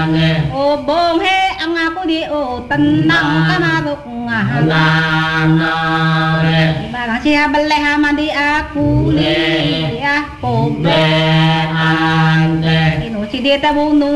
Bông he ang aku di tenang kamaruk barang siya beleh mandi aku ni ya pobe inu si dia tabunu